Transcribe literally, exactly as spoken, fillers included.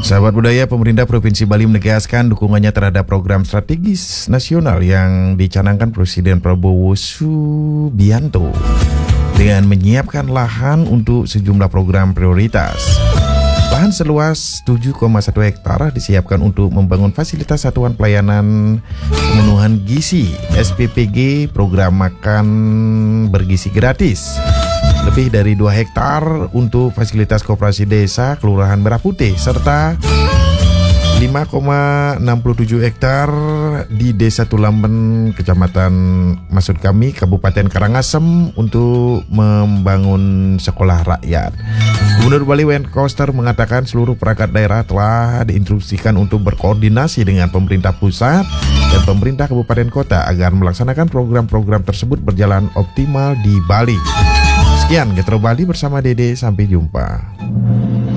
Sahabat budaya, pemerintah Provinsi Bali menegaskan dukungannya terhadap program strategis nasional yang dicanangkan Presiden Prabowo Subianto dengan menyiapkan lahan untuk sejumlah program prioritas. Lahan seluas tujuh koma satu hektar disiapkan untuk membangun fasilitas satuan pelayanan pemenuhan gizi S P P G, program makan bergizi gratis. Lebih dari dua hektar untuk fasilitas koperasi desa Kelurahan Merah Putih, serta lima koma enam tujuh hektar di Desa Tulamben, Kecamatan maksud kami Kabupaten Karangasem untuk membangun sekolah rakyat. Gubernur Bali Wayan Koster mengatakan seluruh perangkat daerah telah diinstruksikan untuk berkoordinasi dengan pemerintah pusat dan pemerintah kabupaten kota agar melaksanakan program-program tersebut berjalan optimal di Bali. Sekian Getro Bali bersama Dede, sampai jumpa.